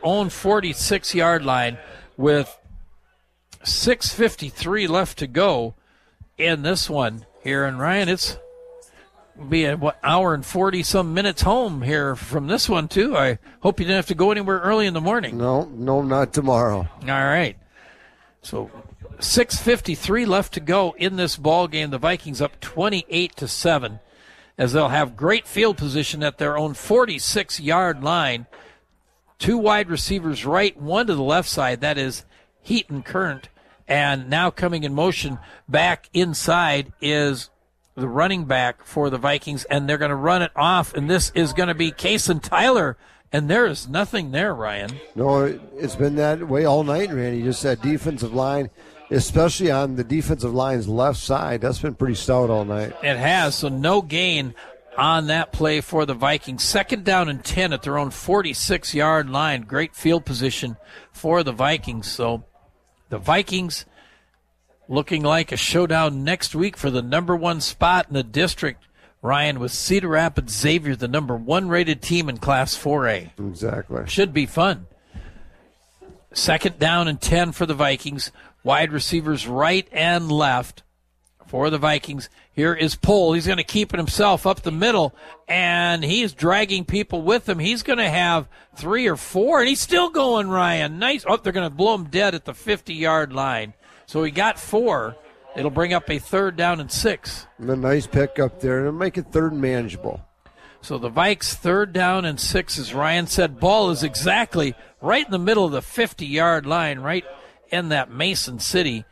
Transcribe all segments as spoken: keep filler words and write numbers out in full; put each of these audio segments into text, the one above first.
own forty-six-yard line with six fifty-three left to go in this one here. And, Ryan, it's be a what hour and forty some minutes home here from this one too. I hope you didn't have to go anywhere early in the morning. No, no, not tomorrow. All right. So six fifty-three left to go in this ball game. The Vikings up twenty-eight to seven as they'll have great field position at their own forty-six-yard line. Two wide receivers right, one to the left side. That is Heaton Current. And now coming in motion back inside is the running back for the Vikings, and they're going to run it off, and this is going to be Kason Tyler, and there is nothing there, Ryan. No, it's been that way all night, Randy. Just that defensive line, especially on the defensive line's left side, that's been pretty stout all night. It has, so no gain on that play for the Vikings. Second down and ten at their own forty-six-yard line. Great field position for the Vikings. So the Vikings looking like a showdown next week for the number one spot in the district, Ryan, with Cedar Rapids Xavier, the number one rated team in Class four A. Exactly. Should be fun. Second down and ten for the Vikings. Wide receivers right and left for the Vikings. Here is Pohl. He's going to keep it himself up the middle, and he's dragging people with him. He's going to have three or four, and he's still going, Ryan. Nice. Oh, they're going to blow him dead at the fifty-yard line. So he got four. It'll bring up a third down and six. And a nice pick up there, and make it third and manageable. So the Vikes third down and six, as Ryan said. Ball is exactly right in the middle of the fifty-yard line, right in that Mason City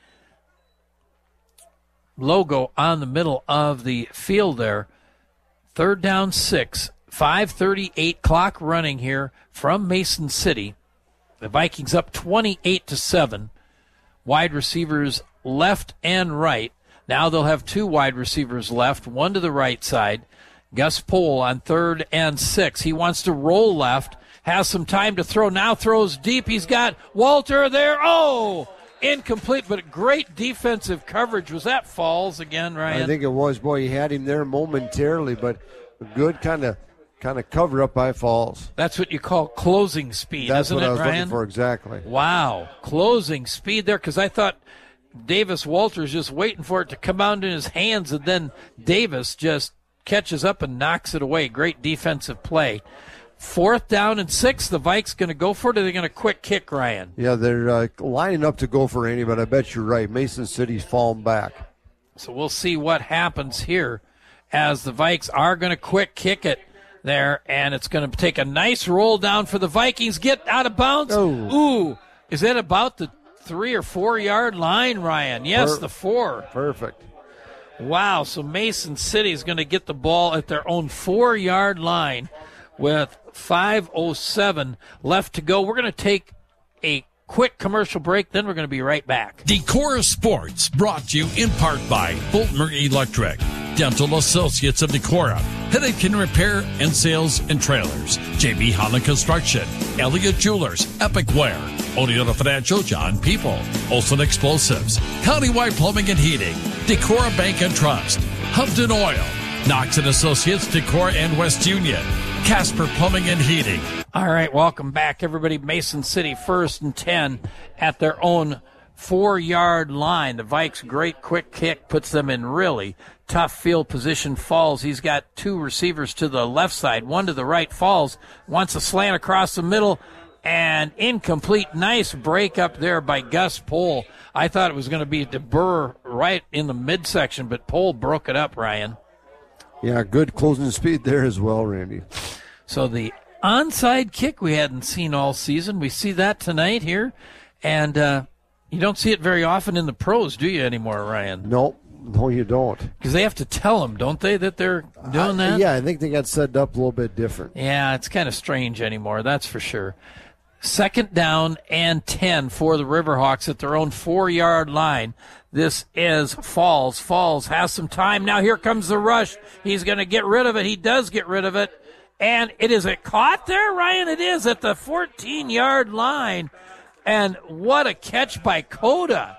logo on the middle of the field there. Third down, six. five thirty-eight clock running here from Mason City. The Vikings up twenty-eight to seven. Wide receivers left and right. Now they'll have two wide receivers left, one to the right side. Gus Pohl on third and six. He wants to roll left, has some time to throw, now throws deep. He's got Walter there. Oh, incomplete, but great defensive coverage. Was that Falls again, Ryan? I think it was. Boy, he had him there momentarily, but a good kind of kind of cover up by Falls. That's what you call closing speed, That's isn't what it, I was Ryan? looking for, exactly. Wow, closing speed there, because I thought Davis Walters just waiting for it to come out in his hands, and then Davis just catches up and knocks it away. Great defensive play. Fourth down and six. The Vikes going to go for it, or are they going to quick kick, Ryan? Yeah, they're uh, lining up to go for Andy, but I bet you're right. Mason City's falling back. So we'll see what happens here as the Vikes are going to quick kick it there, and it's going to take a nice roll down for the Vikings. Get out of bounds. Oh. Ooh, is that about the three or four yard line, Ryan? Yes, Per- the four. Perfect. Wow, so Mason City is going to get the ball at their own four-yard line with five oh seven left to go. We're going to take a quick commercial break, then we're going to be right back. Decora Sports, brought to you in part by Boltmer Electric, Dental Associates of Decora, Headache and Repair and Sales and Trailers, J B Holland Construction, Elliott Jewelers, Epic Wear, Oneota Financial, John People, Olson Explosives, Countywide Plumbing and Heating, Decora Bank and Trust, Humpton Oil, Knox and Associates, Decora and West Union, Casper Plumbing and Heating. All right, welcome back, everybody. Mason City first and ten at their own four-yard line. The Vikes' great quick kick puts them in really tough field position. Falls, he's got two receivers to the left side, one to the right. Falls wants a slant across the middle, and incomplete. Nice break up there by Gus Pohl. I thought it was going to be DeBurr right in the midsection, but Pohl broke it up, Ryan. Yeah, good closing speed there as well, Randy. So the onside kick we hadn't seen all season. We see that tonight here, and uh, you don't see it very often in the pros, do you, anymore, Ryan? Nope. No, you don't. Because they have to tell them, don't they, that they're doing I, that? Yeah, I think they got set up a little bit different. Yeah, it's kind of strange anymore, that's for sure. Second down and ten for the Riverhawks at their own four-yard line. This is Falls. Falls has some time. Now here comes the rush. He's going to get rid of it. He does get rid of it. And it is it caught there, Ryan? It is at the fourteen-yard line. And what a catch by Coda.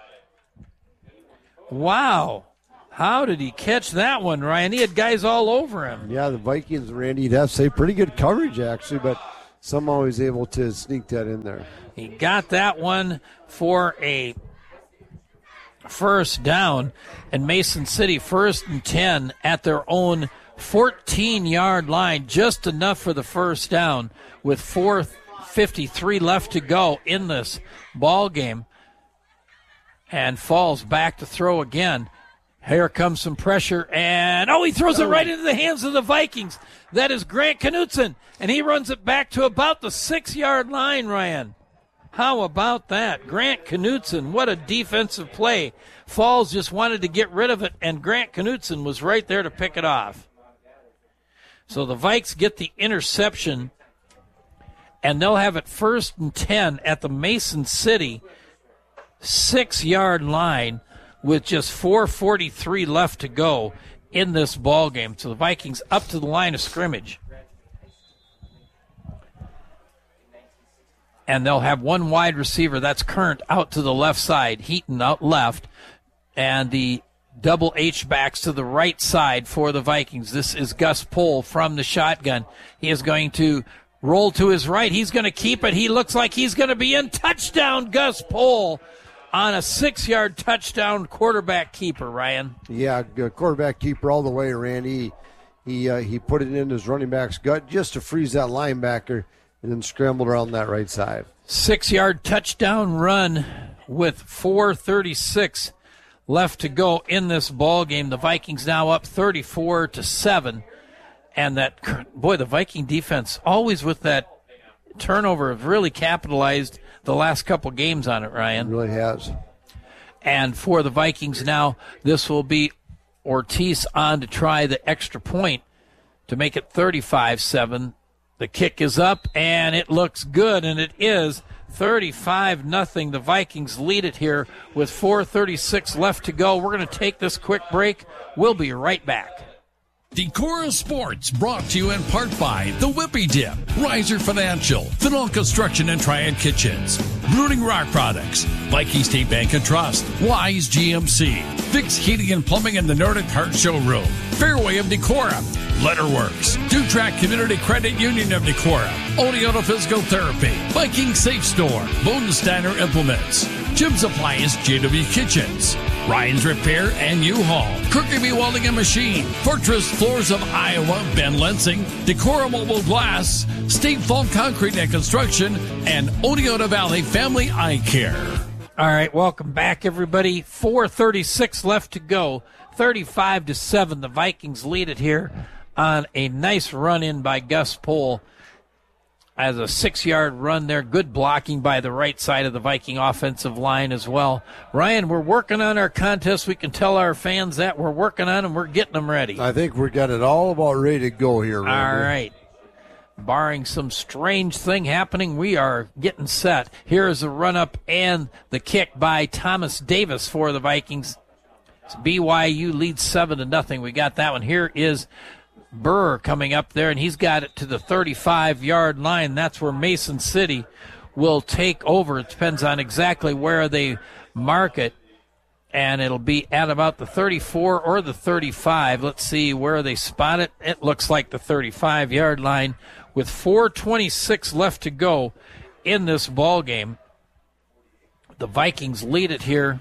Wow. How did he catch that one, Ryan? He had guys all over him. Yeah, the Vikings, Randy, you'd have to say pretty good coverage, actually, but somehow he's able to sneak that in there. He got that one for a first down, and Mason City first and ten at their own fourteen-yard line, just enough for the first down with four fifty-three left to go in this ball game. And falls back to throw again. Here comes some pressure, and oh, he throws it right into the hands of the Vikings. That is Grant Knutson, and he runs it back to about the six-yard line, Ryan. How about that? Grant Knutson, what a defensive play. Falls just wanted to get rid of it, and Grant Knutson was right there to pick it off. So the Vikes get the interception, and they'll have it first and ten at the Mason City six-yard line with just four forty-three left to go in this ball game. So the Vikings up to the line of scrimmage. And they'll have one wide receiver. That's Current out to the left side. Heaton out left. And the double H-backs to the right side for the Vikings. This is Gus Pohl from the shotgun. He is going to roll to his right. He's going to keep it. He looks like he's going to be in. Touchdown, Gus Pohl, on a six-yard touchdown quarterback keeper, Ryan. Yeah, quarterback keeper all the way, Randy. He uh, he put it in his running back's gut just to freeze that linebacker and then scrambled around that right side. Six-yard touchdown run with four thirty-six left to go in this ball game. The Vikings now up thirty-four to seven. And that, boy, the Viking defense always with that turnover have really capitalized the last couple games on it, Ryan. It really has. And for the Vikings now, this will be Ortiz on to try the extra point to make it thirty-five seven. The kick is up, and it looks good, and it is thirty-five nothing. The Vikings lead it here with four thirty-six left to go. We're going to take this quick break. We'll be right back. Decorah Sports brought to you in part by The Whippy Dip, Riser Financial, Fennell Construction and Triad Kitchens, Brooding Rock Products, Viking State Bank and Trust, Wise G M C, Fix Heating and Plumbing in the Nordic Heart Showroom, Fairway of Decorah, Letterworks, Dutrack Community Credit Union of Decorah, Oneota Physical Therapy, Viking Safe Store, Bodensteiner Implements, Jim's Appliance, J W Kitchens, Ryan's Repair and U-Haul, Kirkby Welding and Machine, Fortress Floors of Iowa, Ben Lensing, Decorah Mobile Glass, State Fault Concrete and Construction, and Oneota Valley Family Eye Care. All right, welcome back, everybody. four thirty-six left to go. thirty-five to seven. The Vikings lead it here on a nice run in by Gus Pohl. As a six-yard run there. Good blocking by the right side of the Viking offensive line as well. Ryan, we're working on our contest. We can tell our fans that we're working on them. We're getting them ready. I think we got it all about ready to go here, Randy. All right. Barring some strange thing happening, we are getting set. Here is the run-up and the kick by Thomas Davis for the Vikings. It's B Y U leads seven to nothing. We got that one. Here is Burr coming up there, and he's got it to the thirty-five-yard line. That's where Mason City will take over. It depends on exactly where they mark it, and it'll be at about the thirty-four or the thirty-five. Let's see where they spot it. It looks like the thirty-five-yard line with four twenty-six left to go in this ball game. The Vikings lead it here.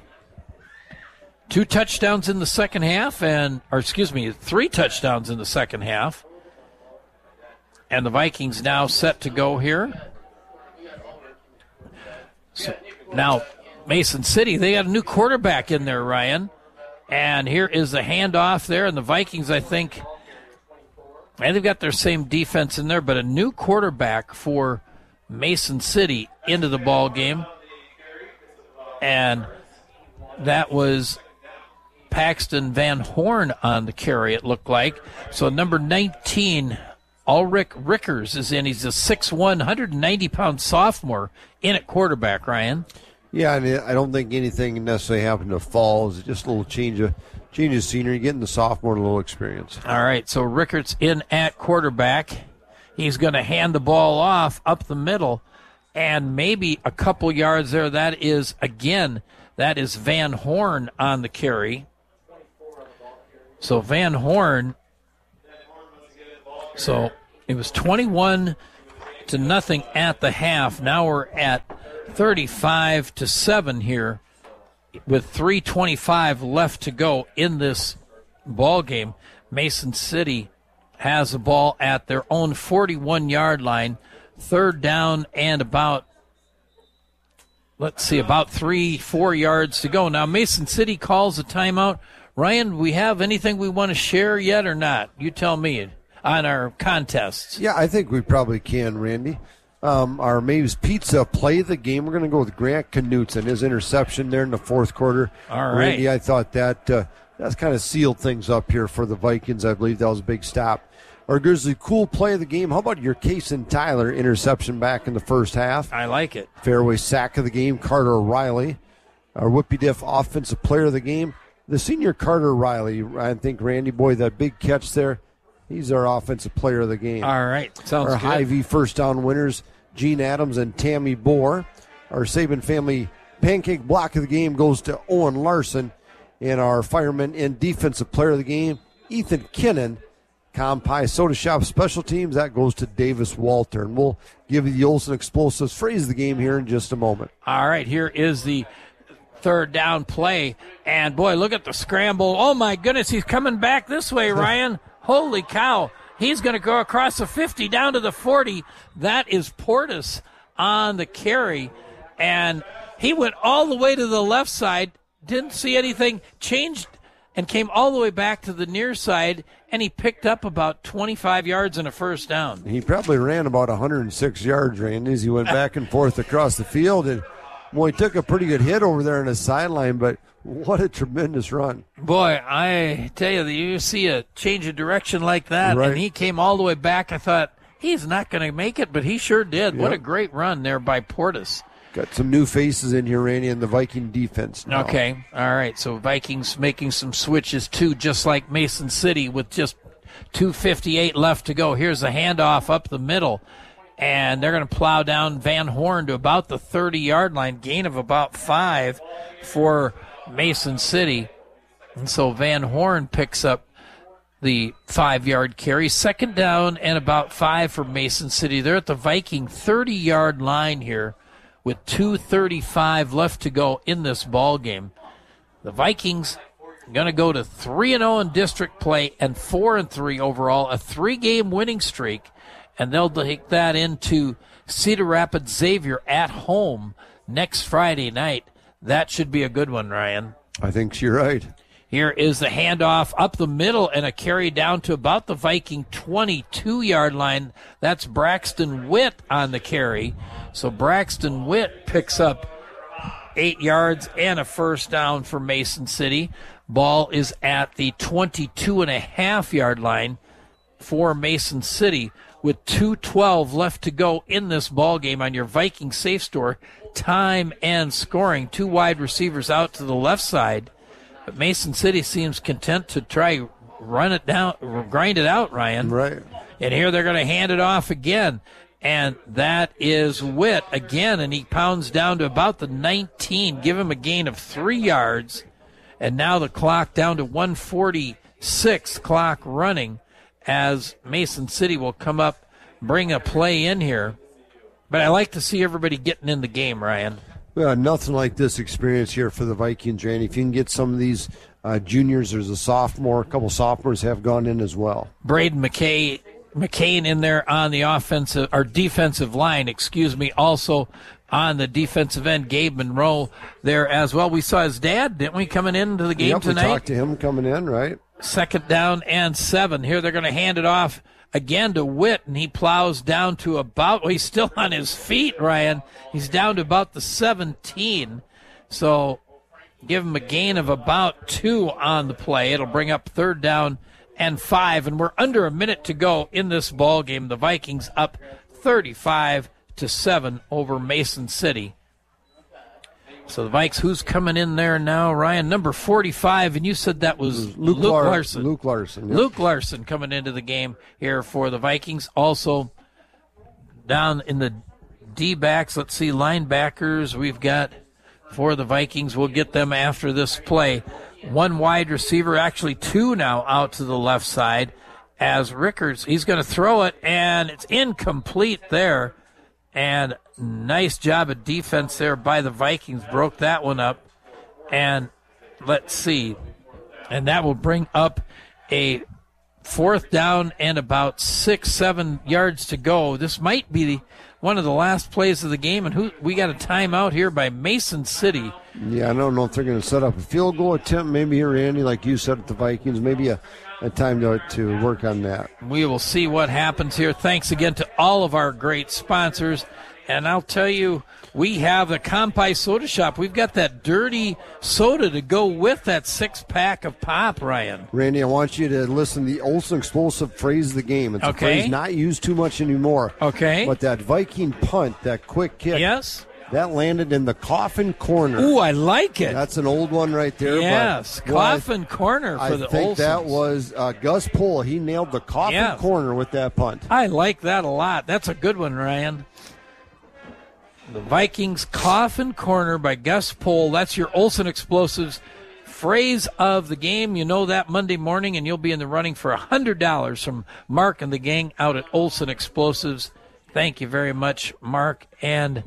Two touchdowns in the second half, and or excuse me, three touchdowns in the second half. And the Vikings now set to go here. So now, Mason City, they got a new quarterback in there, Ryan. And here is the handoff there, and the Vikings, I think, and they've got their same defense in there, but a new quarterback for Mason City into the ball game. And that was Paxton Van Horn on the carry, it looked like. So number nineteen, Ulrich Rickers, is in. He's a six one, one hundred ninety pound sophomore in at quarterback, Ryan. Yeah, and I don't think anything necessarily happened to Falls. Just a little change of, change of scenery, getting the sophomore a little experience. All right, so Rickers in at quarterback. He's going to hand the ball off up the middle, and maybe a couple yards there. That is, again, that is Van Horn on the carry. So Van Horn, so it was twenty-one to nothing at the half. Now we're at thirty-five to seven here with three twenty-five left to go in this ball game. Mason City has the ball at their own forty-one-yard line, third down and about, let's see, about three, four yards to go. Now Mason City calls a timeout. Ryan, we have anything we want to share yet or not? You tell me on our contests. Yeah, I think we probably can, Randy. Um, our Maeve's Pizza play of the game. We're going to go with Grant Knutson, his interception there in the fourth quarter. All right. Randy, I thought that uh, that's kind of sealed things up here for the Vikings. I believe that was a big stop. Our Grizzly Cool play of the game. How about your Cason Tyler interception back in the first half? I like it. Fairway sack of the game, Carter Riley. Our Whippy Diff offensive player of the game, the senior Carter Riley. I think, Randy, boy, that big catch there, he's our offensive player of the game. All right. Sounds our good. Our Hy-Vee first down winners, Gene Adams and Tammy Bohr. Our Saban family pancake block of the game goes to Owen Larson. And our fireman and defensive player of the game, Ethan Kinnan. Compi Soda Shop special teams, that goes to Davis Walter. And we'll give you the Olsen Explosives phrase of the game here in just a moment. All right, here is the third down play. And, boy, look at the scramble. Oh, my goodness, he's coming back this way, Ryan. Holy cow. He's going to go across the fifty down to the forty. That is Portis on the carry. And he went all the way to the left side, didn't see anything, changed and came all the way back to the near side, and he picked up about twenty-five yards and a first down. He probably ran about one hundred six yards, Randy, as he went back and forth across the field. And, boy, he took a pretty good hit over there on the sideline, but what a tremendous run. Boy, I tell you, you see a change of direction like that, right. And he came all the way back. I thought, he's not going to make it, but he sure did. Yep. What a great run there by Portis. Got some new faces in here, Randy, in the Viking defense now. Okay, all right. So Vikings making some switches, too, just like Mason City with just two fifty-eight left to go. Here's a handoff up the middle, and they're going to plow down Van Horn to about the thirty-yard line, gain of about five for Mason City. And so Van Horn picks up the five-yard carry. Second down and about five for Mason City. They're at the Viking thirty-yard line here, with two thirty-five left to go in this ball game. The Vikings going to go to three and oh in district play and four and three overall, a three-game winning streak, and they'll take that into Cedar Rapids Xavier at home next Friday night. That should be a good one, Ryan. I think you're right. Here is the handoff up the middle and a carry down to about the Viking twenty-two-yard line. That's Braxton Witt on the carry. So Braxton Witt picks up eight yards and a first down for Mason City. Ball is at the twenty-two and a half yard line for Mason City with two twelve left to go in this ball game on your Viking Safe Store. Time and scoring. Two wide receivers out to the left side. But Mason City seems content to try run it down, grind it out, Ryan. Right. And here they're going to hand it off again. And that is Witt again, and he pounds down to about the nineteen. Give him a gain of three yards. And now the clock down to one forty-six, clock running, as Mason City will come up, bring a play in here. But I like to see everybody getting in the game, Ryan. Well, nothing like this experience here for the Vikings, Randy. If you can get some of these uh, juniors, there's a sophomore, a couple sophomores have gone in as well. Braden McKay, McCain in there on the offensive or defensive line, excuse me. Also on the defensive end, Gabe Monroe there as well. We saw his dad, didn't we, coming into the game yep, tonight? We talked to him coming in, right? Second down and seven. Here they're going to hand it off again to Witt, and he plows down to about, well, he's still on his feet, Ryan. He's down to about the seventeen. So give him a gain of about two on the play. It'll bring up third down and five, and we're under a minute to go in this ball game. The Vikings up thirty-five to seven over Mason City. So the Vikes, who's coming in there now, Ryan? Number forty-five, and you said that was Luke, Luke Lar- Larson. Luke Larson. Yep. Luke Larson coming into the game here for the Vikings. Also down in the D-backs, let's see, linebackers we've got for the Vikings. We'll get them after this play. One wide receiver, actually two now out to the left side, as Rickers, he's going to throw it, and it's incomplete there. And nice job of defense there by the Vikings. Broke that one up. And let's see. And that will bring up a fourth down and about six, seven yards to go. This might be the, one of the last plays of the game. And who we got a timeout here by Mason City. Yeah, I don't know if they're going to set up a field goal attempt. Maybe here, Andy, like you said at the Vikings, maybe a, a time to, to work on that. We will see what happens here. Thanks again to all of our great sponsors. And I'll tell you, we have the Compai Soda Shop. We've got that dirty soda to go with that six-pack of pop, Ryan. Randy, I want you to listen to the Olsen Explosive phrase of the game. It's Okay. a phrase not used too much anymore. Okay. But that Viking punt, that quick kick, Yes? that landed in the coffin corner. Ooh, I like it. That's an old one right there. Yes, but, well, I- coffin corner for I the think Olsons. that was uh, Gus Pohl. He nailed the coffin Yeah. corner with that punt. I like that a lot. That's a good one, Ryan. The Vikings coffin corner by Gus Pohl. That's your Olsen Explosives phrase of the game. You know that Monday morning, and you'll be in the running for one hundred dollars from Mark and the gang out at Olsen Explosives. Thank you very much, Mark, and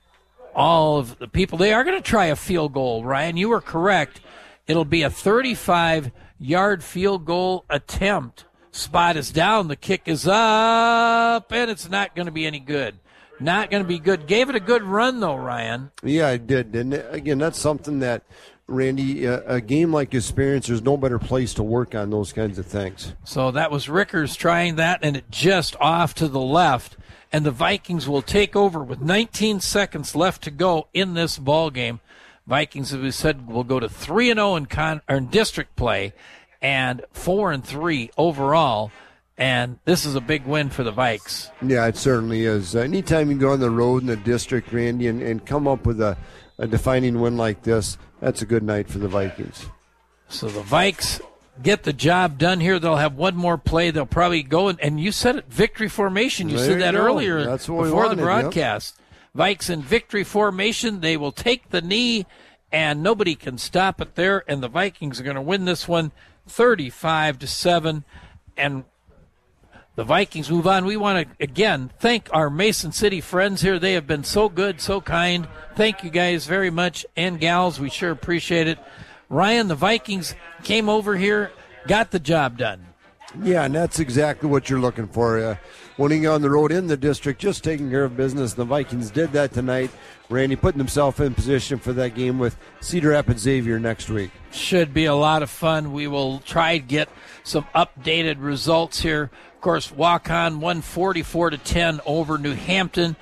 all of the people. They are going to try a field goal, Ryan. You were correct. It'll be a thirty-five-yard field goal attempt. Spot is down. The kick is up, and it's not going to be any good. Not going to be good. Gave it a good run, though, Ryan. Yeah, I did. And again, that's something that, Randy, uh, a game like Experience, there's no better place to work on those kinds of things. So that was Rickers trying that, and it just off to the left. And the Vikings will take over with nineteen seconds left to go in this ball game. Vikings, as we said, will go to three and zero in con or in district play, and four and three overall. And this is a big win for the Vikes. Yeah, it certainly is. Anytime you go on the road in the district, Randy, and, and come up with a, a defining win like this, that's a good night for the Vikings. So the Vikes get the job done here. They'll have one more play. They'll probably go, in, and you said it, victory formation. You There said you that go. earlier That's what we before wanted, the broadcast. Yep. Vikes in victory formation. They will take the knee, and nobody can stop it there. And the Vikings are going to win this one thirty-five to seven. And the Vikings move on. We want to, again, thank our Mason City friends here. They have been so good, so kind. Thank you guys very much, and gals. We sure appreciate it. Ryan, the Vikings came over here, got the job done. Yeah, and that's exactly what you're looking for. Uh, winning on the road in the district, just taking care of business. The Vikings did that tonight. Randy putting himself in position for that game with Cedar Rapids Xavier next week. Should be a lot of fun. We will try to get some updated results here. Of course, walk-on one forty-four to ten over New Hampton.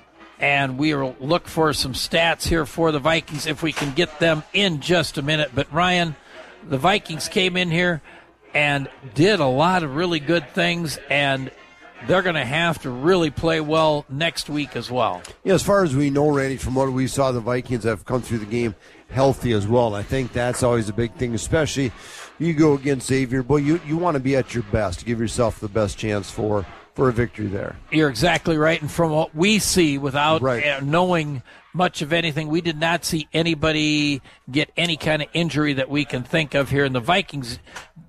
And we will look for some stats here for the Vikings if we can get them in just a minute. But, Ryan, the Vikings came in here and did a lot of really good things, and they're going to have to really play well next week as well. Yeah, as far as we know, Randy, from what we saw, the Vikings have come through the game healthy as well. And I think that's always a big thing, especially you go against Xavier. Boy, you, you want to be at your best to give yourself the best chance for, for a victory there. You're exactly right. And from what we see, without Right. uh, knowing much of anything, we did not see anybody get any kind of injury that we can think of here. And the Vikings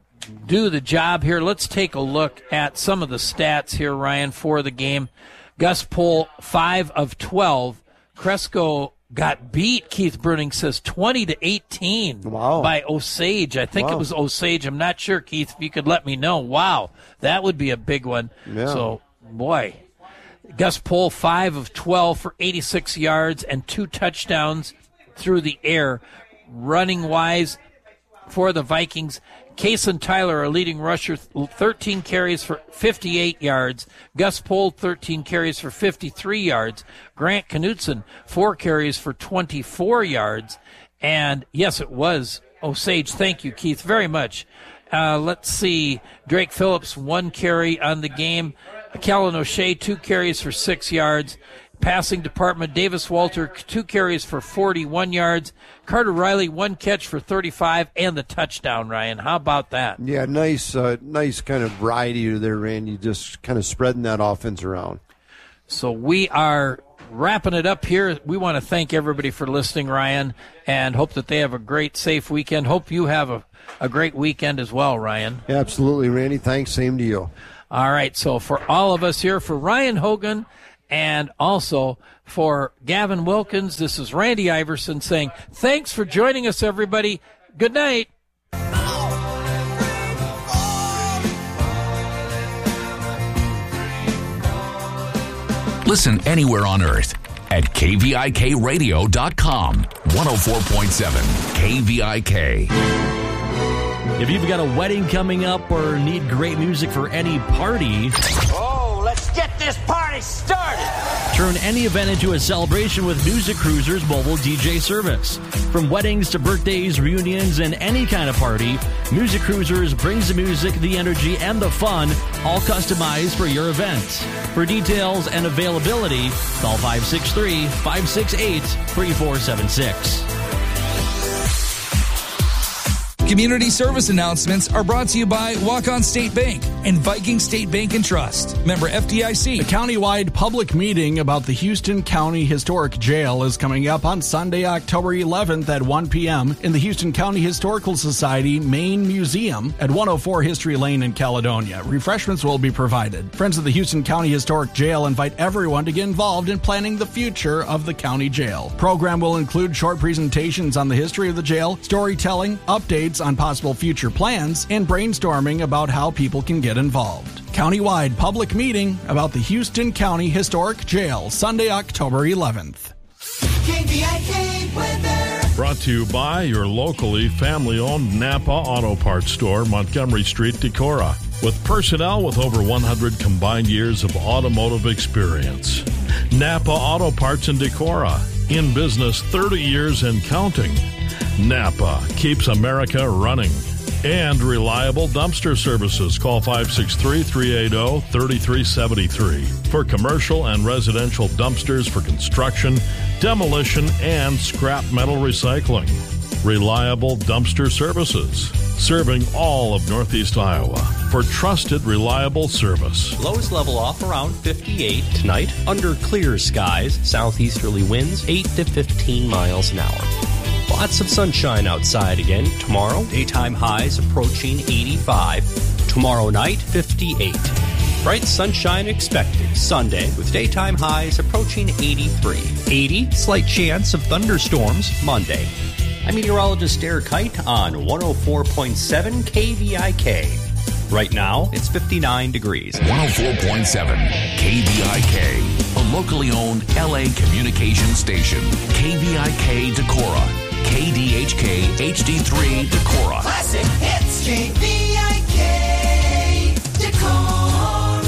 do the job here. Let's take a look at some of the stats here, Ryan, for the game. Gus Pohl, five of twelve. Cresco got beat, Keith Bruning says, twenty to eighteen Wow. by Osage. I think Wow. it was Osage. I'm not sure, Keith, if you could let me know. Wow, that would be a big one. Yeah. So, boy. Gus Pohl, five of twelve for eighty-six yards and two touchdowns through the air. Running-wise for the Vikings, Kason Tyler, our leading rusher, thirteen carries for fifty-eight yards. Gus Pohl, thirteen carries for fifty-three yards. Grant Knutson, four carries for twenty-four yards. And, yes, it was Osage. Thank you, Keith, very much. Uh, let's see. Drake Phillips, one carry on the game. Callan O'Shea, two carries for six yards. Passing department, Davis Walter, two carries for forty-one yards. Carter Riley, one catch for thirty-five, and the touchdown, Ryan. How about that? Yeah, nice uh, nice kind of variety there, Randy, just kind of spreading that offense around. So we are wrapping it up here. We want to thank everybody for listening, Ryan, and hope that they have a great, safe weekend. Hope you have a, a great weekend as well, Ryan. Absolutely, Randy. Thanks. Same to you. All right. So for all of us here, for Ryan Hogan and also for Gavin Wilkins, this is Randy Iverson saying thanks for joining us, everybody. Good night. Listen anywhere on earth at K V I K radio dot com. one oh four point seven K V I K. If you've got a wedding coming up or need great music for any party, oh, let's get this party started. Turn any event into a celebration with Music Cruiser's mobile D J service. From weddings to birthdays, reunions, and any kind of party, Music Cruisers brings the music, the energy, and the fun, all customized for your event. For details and availability, call five six three, five six eight, three four seven six. Community service announcements are brought to you by Walk-On State Bank and Viking State Bank and Trust. Member F D I C. A countywide public meeting about the Houston County Historic Jail is coming up on Sunday, October eleventh at one p.m. in the Houston County Historical Society Main Museum at one oh four History Lane in Caledonia. Refreshments will be provided. Friends of the Houston County Historic Jail invite everyone to get involved in planning the future of the county jail. Program will include short presentations on the history of the jail, storytelling, updates on possible future plans, and brainstorming about how people can get involved. Countywide public meeting about the Houston County Historic Jail, Sunday, October eleventh. K V I K weather. Brought to you by your locally family-owned Napa Auto Parts Store, Montgomery Street, Decorah. With personnel with over one hundred combined years of automotive experience. Napa Auto Parts in Decorah. In business thirty years and counting. Napa keeps America running. And reliable dumpster services. Call five six three, three eight zero, three three seven three for commercial and residential dumpsters for construction, demolition, and scrap metal recycling. Reliable dumpster services. Serving all of Northeast Iowa for trusted, reliable service. Lows level off around fifty-eight tonight. Under clear skies, southeasterly winds eight to fifteen miles an hour. Lots of sunshine outside again tomorrow. Daytime highs approaching eighty-five. Tomorrow night, fifty-eight. Bright sunshine expected Sunday with daytime highs approaching eighty-three. eighty, slight chance of thunderstorms Monday. I'm meteorologist Derek Kite on one oh four point seven K V I K. Right now, it's fifty-nine degrees. one oh four point seven K V I K, a locally owned L A communication station. K V I K Decorah. K D H K H D three Decorah. Classic hits. K V I K Decorah.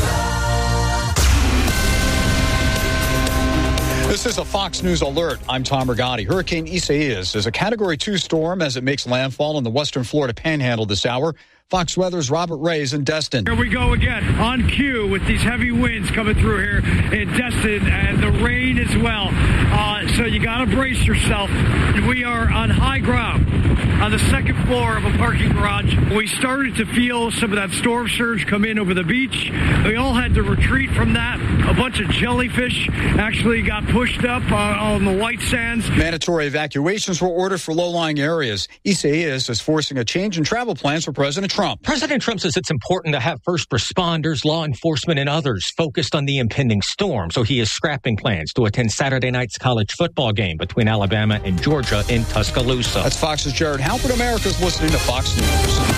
This is a Fox News alert. I'm Tom Rigotti. Hurricane Isaias is a Category two storm as it makes landfall in the western Florida Panhandle this hour. Fox Weather's Robert Reyes in Destin. Here we go again on cue with these heavy winds coming through here in Destin and the rain as well. Uh, so you got to brace yourself. We are on high ground on the second floor of a parking garage. We started to feel some of that storm surge come in over the beach. We all had to retreat from that. A bunch of jellyfish actually got pushed up uh, on the white sands. Mandatory evacuations were ordered for low-lying areas. Isaias is forcing a change in travel plans for President Trump. Trump. President Trump says it's important to have first responders, law enforcement, and others focused on the impending storm. So he is scrapping plans to attend Saturday night's college football game between Alabama and Georgia in Tuscaloosa. That's Fox's Jared Halpert. America's listening to Fox News.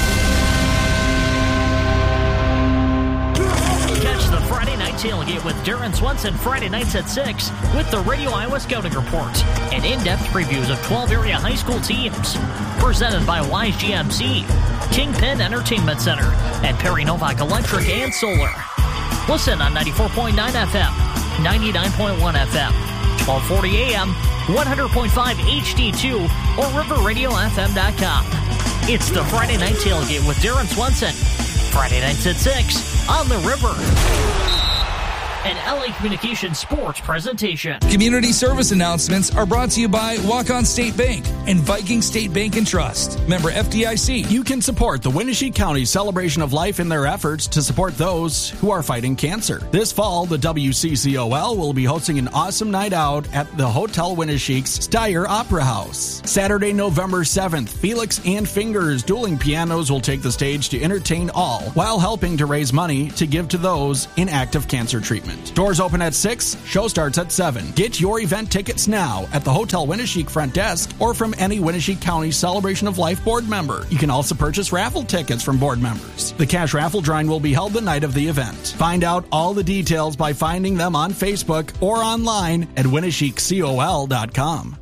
Catch the Friday Night Tailgate with Darren Swenson Friday nights at six with the Radio Iowa Scouting Report and in-depth previews of twelve area high school teams. Presented by Wise G M C, Kingpin Entertainment Center, and Perry Novak Electric and Solar. Listen on ninety-four point nine F M, ninety-nine point one F M, twelve forty A M, one hundred point five H D two, or river radio f m dot com. It's the Friday Night Tailgate with Darren Swenson. Friday nights at six on the River. an L A Communications sports presentation. Community service announcements are brought to you by Walk-On State Bank and Viking State Bank and Trust. Member F D I C. You can support the Winnebago County Celebration of Life in their efforts to support those who are fighting cancer. This fall, the W C C O L will be hosting an awesome night out at the Hotel Winneshiek's Steyr Opera House. Saturday, November seventh, Felix and Fingers Dueling Pianos will take the stage to entertain all while helping to raise money to give to those in active cancer treatment. Doors open at six, show starts at seven. Get your event tickets now at the Hotel Winneshiek front desk or from any Winnebago County Celebration of Life board member. You can also purchase raffle tickets from board members. The cash raffle drawing will be held the night of the event. Find out all the details by finding them on Facebook or online at winneshiek col dot com.